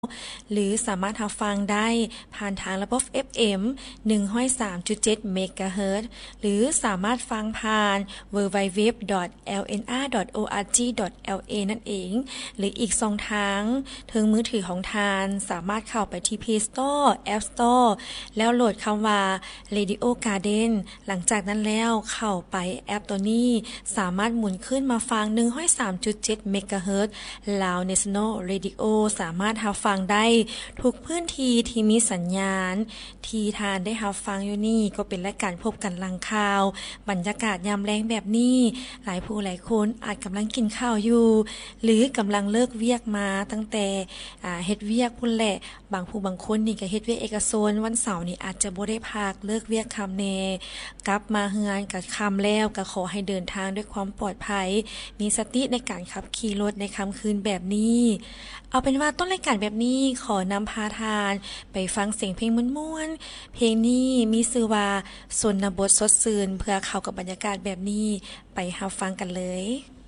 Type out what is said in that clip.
หรือสามารถรับฟังได้ผ่านทางระบบ FM 103.7 เมกะเฮิรตซ์หรือสามารถฟังผ่าน www.lnr.org.la นั่นเองหรืออีก2ทางถึงมือถือของทานสามารถเข้าไปที่ Play Store App Store แล้วโหลดคำว่า Radio Garden หลังจากนั้นแล้วเข้าไปแอปตัวนี้สามารถหมุนขึ้นมาฟัง 103.7 เมกะเฮิรตซ์ลาว National Radio สามารถรับฟังได้ทุกพื้นที่ที่มีสัญญาณที่ทานได้รับฟังอยู่นี่ก็เป็นรายการพบกันหลังข่าวบรรยากาศยามแลงแบบนี้หลายผู้หลายคนอาจกำลังกินข้าวอยู่หรือกำลังเลิกเวียกมาตั้งแต่เฮ็ดเวียกพุ่นแหละบางผู้บางคนนี่ก็เฮ็ดเวียกเอกชนวันเสาร์นี่อาจจะบ่ได้พักเลิกเวียกค่ำแน่กลับมาเฮือนก็ค่ำแล้วก็ขอให้เดินทางด้วยความปลอดภัยมีสติในการขับขี่รถในค่ำคืนแบบนี้เอาเป็นว่าต้นรายการแบบนี้ขอนำพาทานไปฟังเสียงเพลงม่วนๆเพลงนี้มีชื่อว่าชนบทสดชื่นเพื่อเข้ากับบรรยากาศแบบนี้ไปรับฟังกันเลย